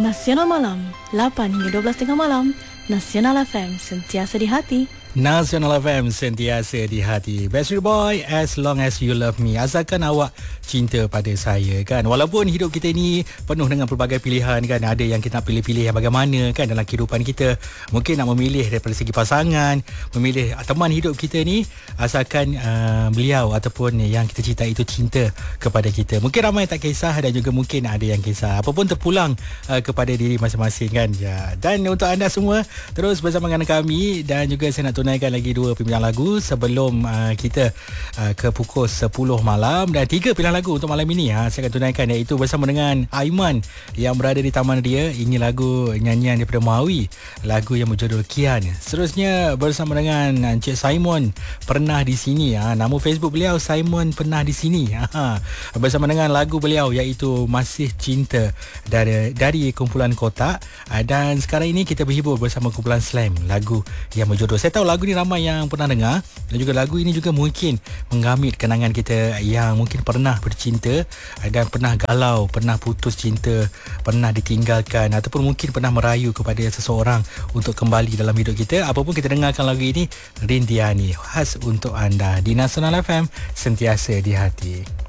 Nasional Malam 8 hingga 12.30 malam. Nasional FM, sentiasa di hati. Nasional FM, sentiasa di hati. Backstreet Boy, As Long As You Love Me. Asalkan awak cinta pada saya, kan. Walaupun hidup kita ni penuh dengan pelbagai pilihan, kan. Ada yang kita nak pilih-pilih yang bagaimana, kan, dalam kehidupan kita. Mungkin nak memilih daripada segi pasangan, memilih teman hidup kita ni, asalkan beliau ataupun yang kita cintai itu cinta kepada kita. Mungkin ramai tak kisah dan juga mungkin ada yang kisah. Apapun terpulang kepada diri masing-masing, kan. Ya. Dan untuk anda semua, terus bersama dengan kami, dan juga saya nak tunaikan lagi 2 pilihan lagu sebelum kita ke pukul 10 malam, dan 3 pilihan lagu untuk malam ini saya akan tunaikan, iaitu bersama dengan Aiman yang berada di Taman Ria. Ini lagu nyanyian daripada Maui, lagu yang berjudul Kian. Seterusnya bersama dengan Encik Simon, Pernah di Sini. Nama Facebook beliau Simon Pernah di Sini. Bersama dengan lagu beliau iaitu Masih Cinta dari kumpulan Kotak. Dan sekarang ini kita berhibur bersama kumpulan Slam, lagu yang berjodoh. Saya tahu lagu ni ramai yang pernah dengar, dan juga lagu ini juga mungkin menggamit kenangan kita yang mungkin pernah bercinta dan pernah galau, pernah putus cinta, pernah ditinggalkan, ataupun mungkin pernah merayu kepada seseorang untuk kembali dalam hidup kita. Apapun, kita dengarkan lagu ini, Rintiani, khas untuk anda di Nasional FM, sentiasa di hati.